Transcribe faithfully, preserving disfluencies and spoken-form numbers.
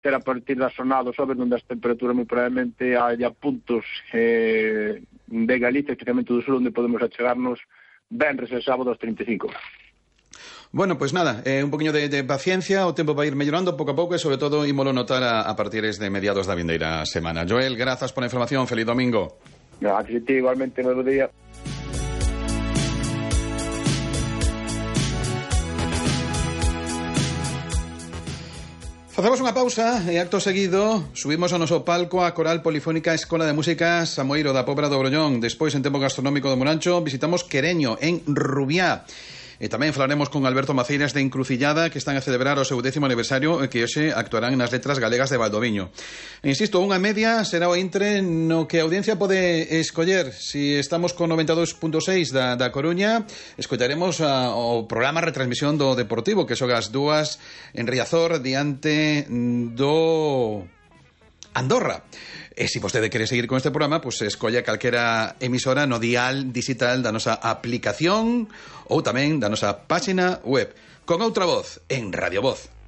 ter a partir das jornadas sobre onde as temperaturas moi probablemente haya puntos eh, de Galicia, especialmente do sur, onde podemos achegarnos venres e sábado aos trinta e cinco. Bueno, pues nada, eh, un poquinho de, de paciencia, o tempo vai ir mellorando pouco a pouco e sobre todo ímolo notar a, a partir de mediados da vindeira semana. Joel, grazas pola información, feliz domingo. Gracias a ti, igualmente, novo día. Facemos unha pausa e acto seguido subimos ao noso palco a Coral Polifónica Escola de Música Samoiro da Pobra do Brollón. Despois, en tempo gastronómico do Morancho, visitamos Quereño, en Rubiá. E tamén falaremos con Alberto Maceiras de Encrucillada, que están a celebrar o seu décimo aniversario e que hoxe actuarán nas Letras Galegas de Valdoviño. E insisto, unha media será o intre no que a audiencia pode escoller. Si estamos con noventa e dous punto seis da, da Coruña, escoitaremos a, o programa retransmisión do Deportivo, que xoga as dúas en Riazor diante do Andorra. E se vostede quere seguir con este programa, pues escolla calquera emisora no dial digital da nosa aplicación ou tamén da nosa páxina web, con outra voz en Radio Voz.